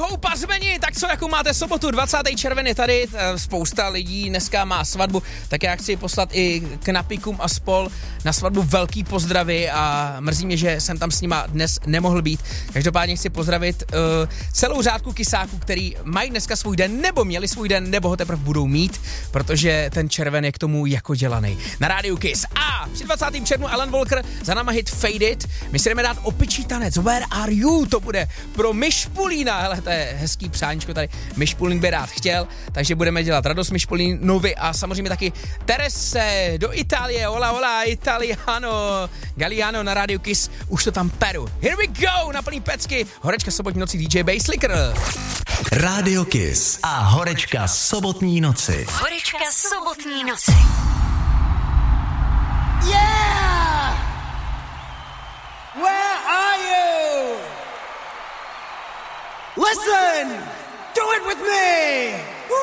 Houpařmeni, tak co, jakou máte sobotu? 20. červen je tady, spousta lidí dneska má svatbu, tak já chci poslat i knapikům a spol na svatbu velký pozdravy a mrzí mě, že jsem tam s nima dnes nemohl být. Každopádně chci pozdravit celou řádku kysáků, který mají dneska svůj den, nebo měli svůj den, nebo ho teprve budou mít, protože ten červen je k tomu jako dělaný. Na rádiu Kiss. A při 20. červnu Alan Walker, za náma hit Fade It. My si jdeme dát opičí tanec. Where are you? To bude pro Myšpulína. Hele, to je hezký přáníčko tady. Myšpulín by rád chtěl, takže budeme dělat radost Myšpulínovi a samozřejmě taky Terese do Itálie. Hola, hola, Italiano. Galliano na rádiu Kiss. Už to tam peru. Here we go, na plný pecky. Horečka sobotní noci DJ Basslicker. Rádio Kiss a horečka sobotní noci. Horečka sobotní noci. Yeah! Where are you? Listen! Do it